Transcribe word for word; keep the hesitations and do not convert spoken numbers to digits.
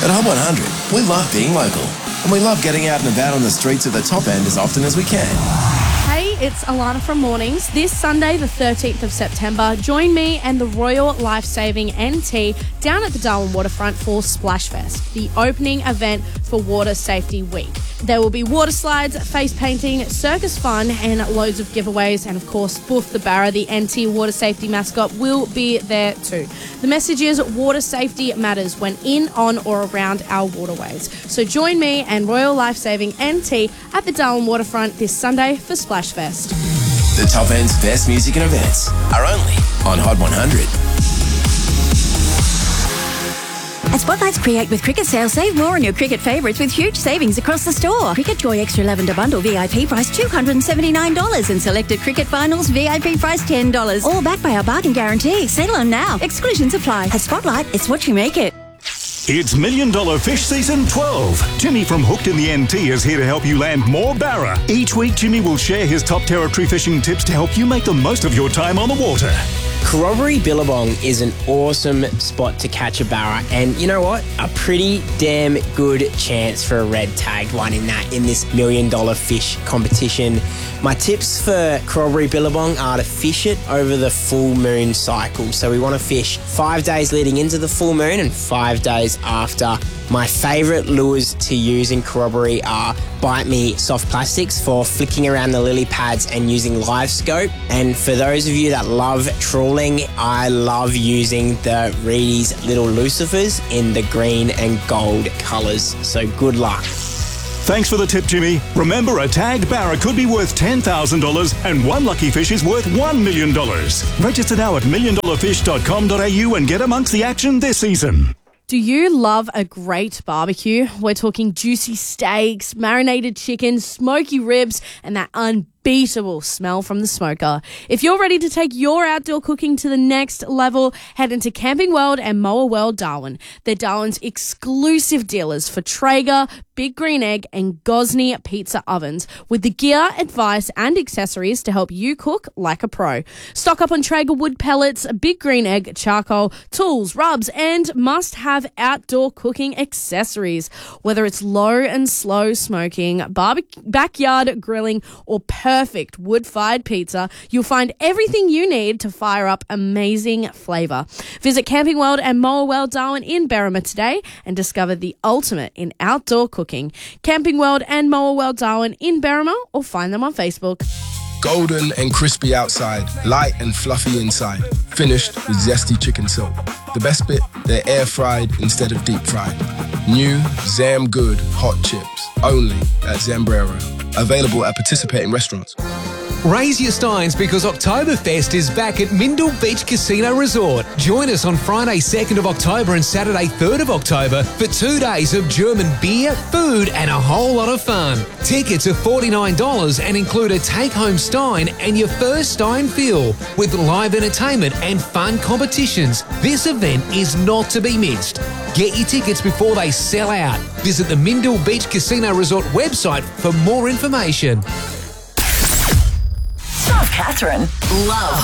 At Hot one hundred, we love being local, and we love getting out and about on the streets of the top end as often as we can. Hey, it's Alana from Mornings. This Sunday, the thirteenth of September, join me and the Royal Lifesaving N T down at the Darwin Waterfront for Splash Fest, the opening event for Water Safety Week. There will be water slides, face painting, circus fun, and loads of giveaways. And of course, Boof the Barra, the N T water safety mascot, will be there too. The message is water safety matters when in, on, or around our waterways. So join me and Royal Lifesaving N T at the Darwin Waterfront this Sunday for Splash Fest. The top end's best music and events are only on Hot one hundred. At Spotlight's Create with Cricket sale, save more on your cricket favourites with huge savings across the store. Cricket Joy Extra Lavender Bundle V I P price two hundred seventy-nine dollars and selected Cricket Finals V I P price ten dollars. All backed by our bargain guarantee. Sale on now. Exclusions apply. At Spotlight, it's what you make it. It's Million Dollar Fish Season twelve. Jimmy from Hooked in the N T is here to help you land more barra. Each week, Jimmy will share his top territory fishing tips to help you make the most of your time on the water. Corroboree Billabong is an awesome spot to catch a barra, and you know what? A pretty damn good chance for a red tagged one in that in this million dollar fish competition. My tips for Corroboree Billabong are to fish it over the full moon cycle. So we want to fish five days leading into the full moon and five days after. My favourite lures to use in Corroboree are Bite Me soft plastics for flicking around the lily pads and using live scope. And for those of you that love trawling, I love using the Reedy's Little Lucifers in the green and gold colours. So good luck. Thanks for the tip, Jimmy. Remember, a tagged barra could be worth ten thousand dollars and one lucky fish is worth one million dollars. Register now at million dollar fish dot com dot a u and get amongst the action this season. Do you love a great barbecue? We're talking juicy steaks, marinated chicken, smoky ribs, and that unbeatable smell from the smoker. If you're ready to take your outdoor cooking to the next level, head into Camping World and Moa World Darwin. They're Darwin's exclusive dealers for Traeger, Big Green Egg, and Gosney pizza ovens with the gear, advice, and accessories to help you cook like a pro. Stock up on Traeger wood pellets, Big Green Egg, charcoal, tools, rubs, and must-have outdoor cooking accessories. Whether it's low and slow smoking, barbe- backyard grilling, or perfect wood-fired pizza, you'll find everything you need to fire up amazing flavour. Visit Camping World and Moa World Darwin in Berrima today and discover the ultimate in outdoor cooking. Camping World and Moa World Darwin in Berrima, or find them on Facebook. Golden and crispy outside, light and fluffy inside. Finished with zesty chicken silk. The best bit, they're air fried instead of deep fried. New Zam Good hot chips, only at Zambrero. Available at participating restaurants. Raise your steins because Oktoberfest is back at Mindle Beach Casino Resort. Join us on Friday second of October and Saturday third of October for two days of German beer, food and a whole lot of fun. Tickets are forty-nine dollars and include a take-home stein and your first stein fill with live entertainment and fun competitions. This event is not to be missed. Get your tickets before they sell out. Visit the Mindle Beach Casino Resort website for more information. South Catherine. Love